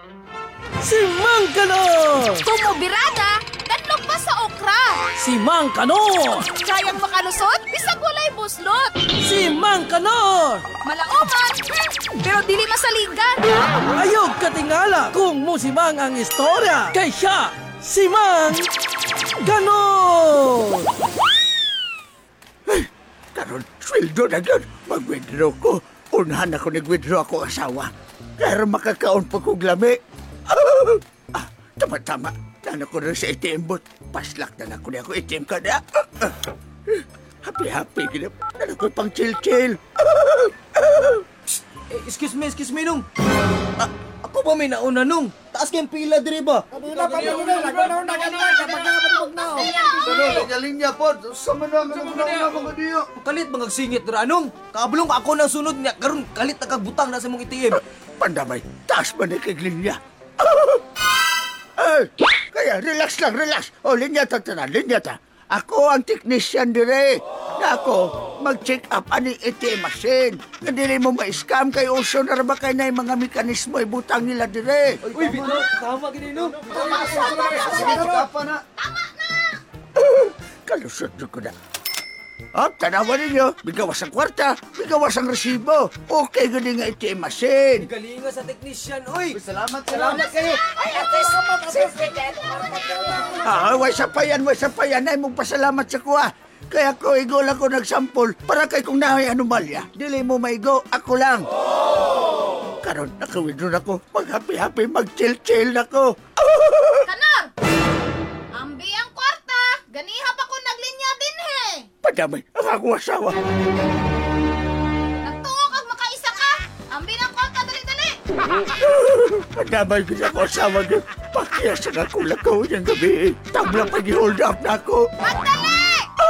Si Mang Kanor! Tumubirada, danlog pa sa okra. Si Mang Kanor! Kayang makalusot, bisag walay buslot. Si Mang Kanor! Malaoman, pero dili masaligan. Ayog katingala kung musimang ang istorya kay siya, si Mang Kanor! Karon, sweldo na yun. Mag-withdraw ko. Unahan ako nag-withdraw ako asawa. Kaya makakaon pa kong lami. Tama-tama. Nana ko rin sa ATM bot. Paslak na ako niya ako ATM ka na. Happy-happy. Nana ko pang chill-chill. Excuse me, nung. Ako ba may nauna, nung? Taas kayong pila, diri ba? Linya po. Sama na mga diyo. Kalit mga singit, anong? Kaabulong ako na sunod niya. Karon kalit na kagbutang na sa mong ATM. Pandamay. Taas ba na kay linya? Kaya relax lang, relax. O, linya ta. Ako ang technician dire. Na ako, mag-check up ani ATM machine. Na dili mo ma-scam kay uso na ba kay na yung mga mekanismo ibutang nila dire. Uy, Bito, tama gini, no? Kalusot nyo ko na. Tanawan ninyo. Bigawas ang kwarta, bigawas ang resibo. Okay, gani nga ATM machine. Galinga sa technician, uy! Salamat kayo! Way sa payan. Ay mong pasalamat sa kuha. Kaya ko igo lang ko nagsampol para kay kung nahay anomalya. Dili mo maigo, ako lang. Karon, nakawidron ako. Mag-happy-happy, mag-chill-chill ako. Kanor! Ambi ang kwarta. Ganiha pa ko naglinya din he. Padamay, ang akong asawa. Nagtuo kag makaisa ka. Ambi ang kwarta dali-dali. Padamay ko sa akong asawa. Pakiyas na ako lakaw niyang gabi. Tabla pa hold up na ako. Magdali!